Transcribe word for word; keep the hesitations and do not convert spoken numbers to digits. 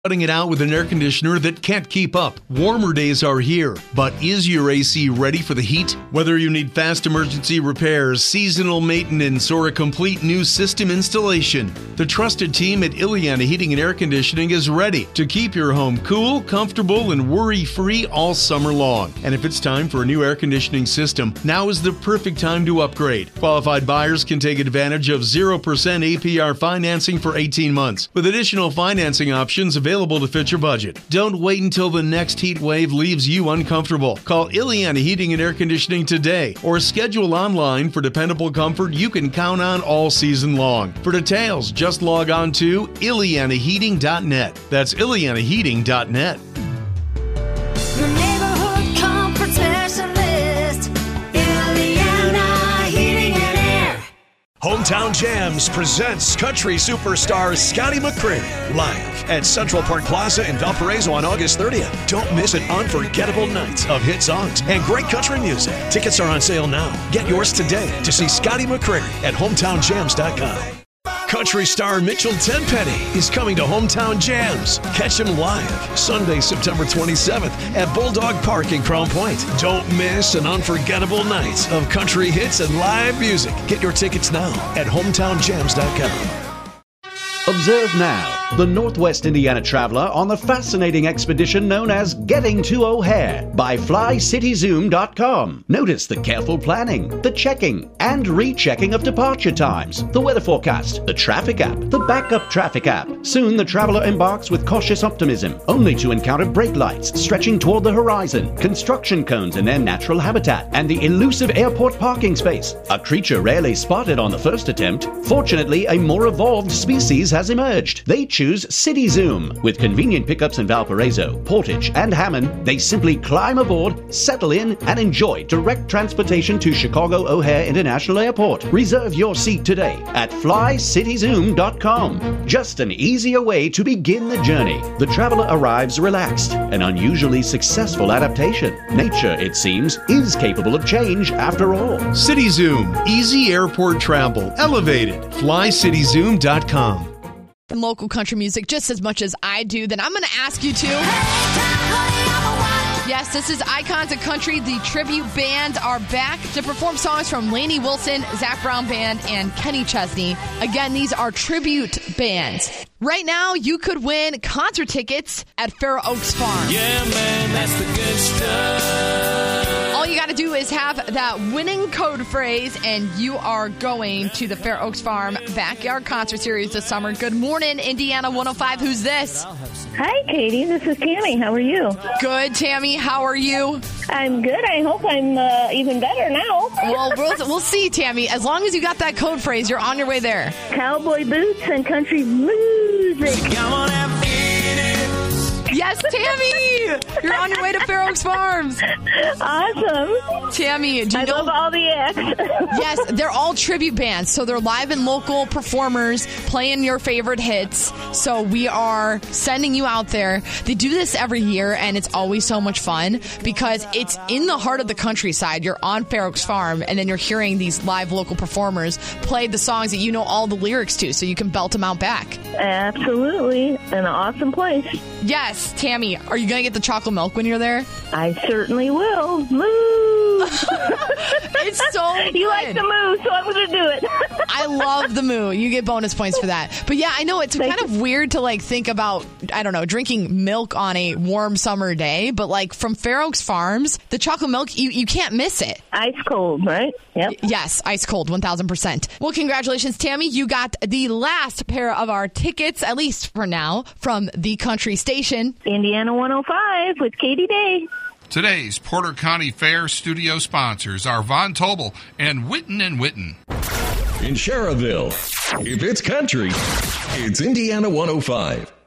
Cutting it out with an air conditioner that can't keep up. Warmer days are here, but is your A C ready for the heat? Whether you need fast emergency repairs, seasonal maintenance, or a complete new system installation, the trusted team at Ileana Heating and Air Conditioning is ready to keep your home cool, comfortable, and worry-free all summer long. And if it's time for a new air conditioning system, now is the perfect time to upgrade. Qualified buyers can take advantage of zero percent A P R financing for eighteen months, with additional financing options available Available to fit your budget. Don't wait until the next heat wave leaves you uncomfortable. Call Ileana Heating and Air Conditioning today or schedule online for dependable comfort you can count on all season long. For details, just log on to Ileana Heating dot net. That's Ileana Heating dot net. Your neighborhood comfort specialist, Ileana Heating and Air. Hometown Jams presents country superstar Scotty McCreery live at Central Park Plaza in Valparaiso on August thirtieth. Don't miss an unforgettable night of hit songs and great country music. Tickets are on sale now. Get yours today to see Scotty McCreery at hometown jams dot com. Country star Mitchell Tenpenny is coming to Hometown Jams. Catch him live Sunday, September twenty-seventh at Bulldog Park in Crown Point. Don't miss an unforgettable night of country hits and live music. Get your tickets now at hometown jams dot com. Observe now the Northwest Indiana traveler on the fascinating expedition known as Getting to O'Hare by fly city zoom dot com. Notice the careful planning, the checking and rechecking of departure times, the weather forecast, the traffic app, the backup traffic app. Soon the traveler embarks with cautious optimism, only to encounter brake lights stretching toward the horizon, construction cones in their natural habitat, and the elusive airport parking space. A creature rarely spotted on the first attempt. Fortunately, a more evolved species has emerged. They choose City Zoom. With convenient pickups in Valparaiso, Portage, and Hammond, they simply climb aboard, settle in, and enjoy direct transportation to Chicago O'Hare International Airport. Reserve your seat today at fly city zoom dot com. Just an easier way to begin the journey. The traveler arrives relaxed, an unusually successful adaptation. Nature, it seems, is capable of change after all. City Zoom. Easy airport travel. Elevated. fly city zoom dot com. Local country music just as much as I do, then I'm going to ask you to. Yes, this is Icons of Country. The tribute band are back to perform songs from Lainey Wilson, Zach Brown Band, and Kenny Chesney. Again, these are tribute bands. Right now, you could win concert tickets at Fair Oaks Farm. Yeah, man, that's the good stuff. All you got to do is have that winning code phrase, and you are going to the Fair Oaks Farm Backyard Concert Series this summer. Good morning, Indiana one oh five. Who's this? Hi, Katie. This is Tammy. How are you? Good, Tammy. How are you? I'm good. I hope I'm uh, even better now. Well, we'll we'll see, Tammy. As long as you got that code phrase, you're on your way there. Cowboy boots and country music. Yes, Tammy! You're on your way to Fair Oaks Farms. Awesome. Tammy, do you I know? love all the acts. Yes, they're all tribute bands. So they're live and local performers playing your favorite hits. So we are sending you out there. They do this every year, and it's always so much fun because it's in the heart of the countryside. You're on Fair Oaks Farm, and then you're hearing these live local performers play the songs that you know all the lyrics to, so you can belt them out back. Absolutely. An awesome place. Yes. Tammy, are you going to get the chocolate milk when you're there? I certainly will. Moo! It's so good. You like the moo, so I'm going to do it. I love the moo. You get bonus points for that. But yeah, I know it's Thank kind you. of weird to like think about, I don't know, drinking milk on a warm summer day. But like from Fair Oaks Farms, the chocolate milk, you, you can't miss it. Ice cold, right? Yep. Yes, ice cold, one thousand percent. Well, congratulations, Tammy. You got the last pair of our tickets, at least for now, from the country station. Indiana one oh five with Katie Day. Today's Porter County Fair studio sponsors are Von Tobel and Witten and Witten. In Sherrville, if it's country, it's Indiana one oh five.